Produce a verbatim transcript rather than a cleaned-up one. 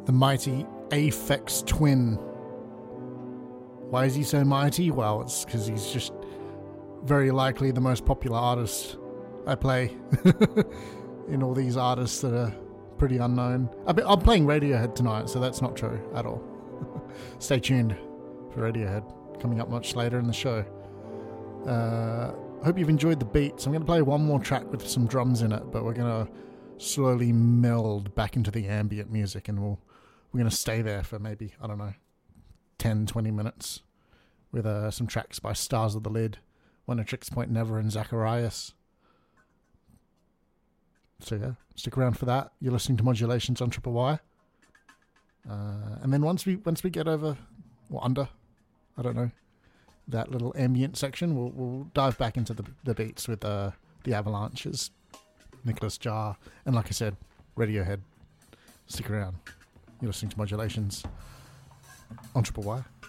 The mighty Aphex Twin. Why is he so mighty? Well, it's because he's just very likely the most popular artist I play in all these artists that are pretty unknown. I'm playing Radiohead tonight, so that's not true at all. Stay tuned for Radiohead, coming up much later in the show. Uh, hope you've enjoyed the beats. I'm going to play one more track with some drums in it, but we're going to slowly meld back into the ambient music, and we'll, we're going to stay there for maybe, I don't know, ten, twenty minutes with uh, some tracks by Stars of the Lid, One at Tricks Point Never, and Zacharias. So yeah, stick around for that. You're listening to Modulations on Triple Y. Uh, and then once we once we get over, or under, I don't know, that little ambient section, we'll we'll dive back into the the beats with uh, the Avalanches, Nicholas Jar, and like I said, Radiohead. Stick around. You're listening to Modulations on Triple Y.